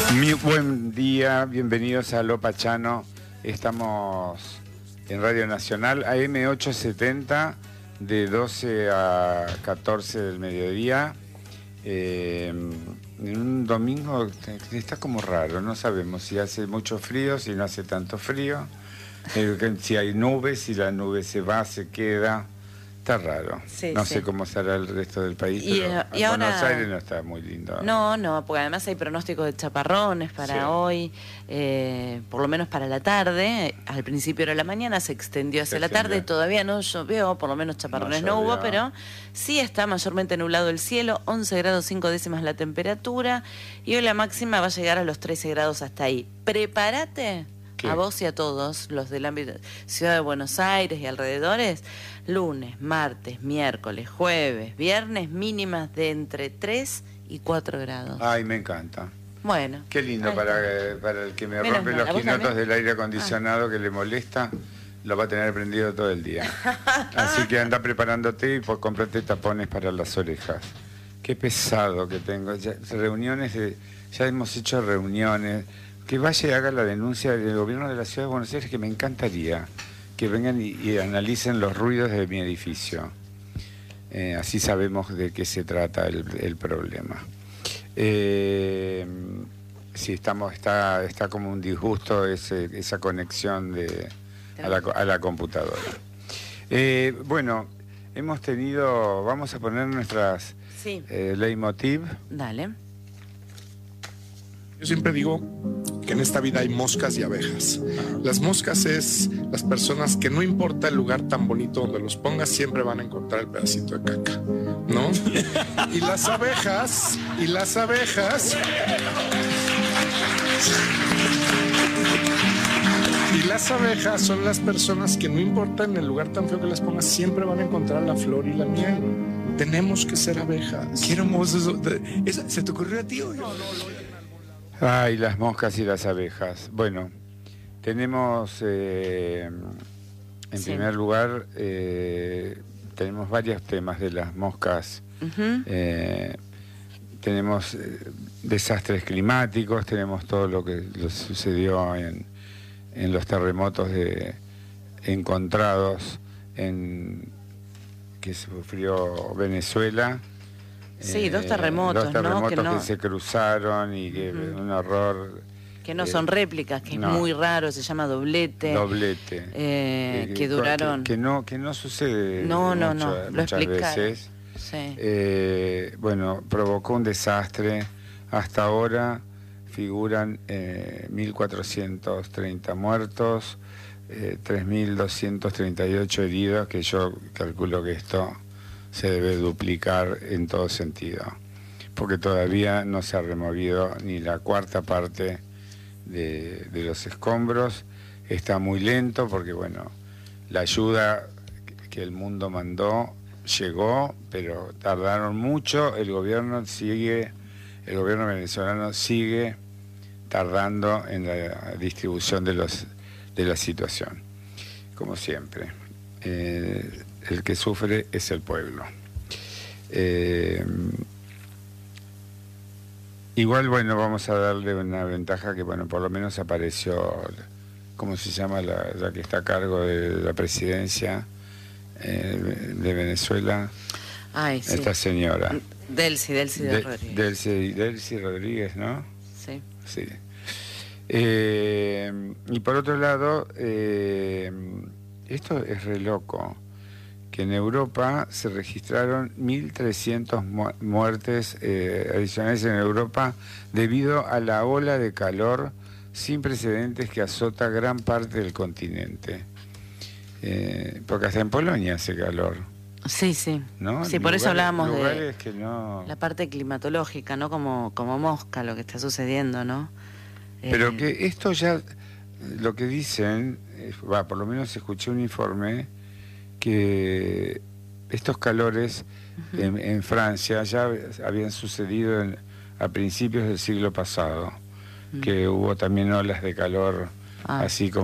Muy buen día, bienvenidos a Lo Pachano. Estamos en Radio Nacional, AM870, de 12 a 14 del mediodía. En un domingo está como raro, no sabemos si hace mucho frío, si no hace tanto frío, si hay nubes, si la nube se va, se queda. Está raro. Sí, no sé cómo será el resto del país, pero en Buenos Aires no está muy lindo. No, porque además hay pronósticos de chaparrones para hoy, por lo menos para la tarde. Al principio era la mañana, se extendió hacia la tarde, todavía no llovió, por lo menos chaparrones no hubo, pero sí está mayormente nublado el cielo, 11 grados 5 décimas la temperatura, y hoy la máxima va a llegar a los 13 grados hasta ahí. Prepárate. A vos y a todos los del ámbito Ciudad de Buenos Aires y alrededores, lunes, martes, miércoles, jueves, viernes, mínimas de entre 3 y 4 grados. Ay, me encanta. Bueno. Qué lindo para el que me rompe los quinotos del aire acondicionado que le molesta, lo va a tener prendido todo el día. Así que anda preparándote y comprate tapones para las orejas. Qué pesado que tengo. Ya hemos hecho reuniones. Que vaya y haga la denuncia del gobierno de la Ciudad de Buenos Aires, que me encantaría que vengan y analicen los ruidos de mi edificio. Así sabemos de qué se trata el problema. Sí, está como un disgusto esa conexión a la computadora. Bueno, vamos a poner nuestras leitmotiv. Dale. Yo siempre digo que en esta vida hay moscas y abejas. Las moscas es las personas que no importa el lugar tan bonito donde los pongas, siempre van a encontrar el pedacito de caca, ¿no? Y las abejas son las personas que no importa en el lugar tan feo que las pongas, siempre van a encontrar la flor y la miel. Tenemos que ser abejas. Qué hermoso eso. ¿Se te ocurrió a ti o no? Ay, las moscas y las abejas. Bueno, tenemos, en primer lugar, tenemos varios temas de las moscas. Tenemos desastres climáticos, tenemos todo lo que sucedió en los terremotos encontrados que sufrió Venezuela. Sí, dos terremotos, que se cruzaron y que un horror. Que no son réplicas, que es muy raro, se llama doblete. Que duraron. Que no sucede muchas veces. Sí. Bueno, provocó un desastre. Hasta ahora figuran 1.430 muertos, 3.238 heridos, que yo calculo que esto se debe duplicar en todo sentido, porque todavía no se ha removido ni la cuarta parte de los escombros. Está muy lento porque, bueno, la ayuda que el mundo mandó llegó, pero tardaron mucho. El gobierno venezolano sigue tardando en la distribución de la situación, como siempre. El que sufre es el pueblo. Igual, bueno, vamos a darle una ventaja que, bueno, por lo menos apareció, ¿cómo se llama la que está a cargo de la presidencia de Venezuela? Ay, sí. Esta señora. Delcy Rodríguez. Delcy Rodríguez, ¿no? Sí. Sí. Y por otro lado, esto es re loco, que en Europa se registraron 1.300 muertes adicionales en Europa debido a la ola de calor sin precedentes que azota gran parte del continente. Porque hasta en Polonia hace calor. Sí, ¿no? Sí, por eso hablábamos de que la parte climatológica, ¿no? Como mosca lo que está sucediendo, ¿no? Pero que esto ya, lo que dicen, por lo menos escuché un informe, que estos calores en Francia ya habían sucedido a principios del siglo pasado, que hubo también olas de calor así como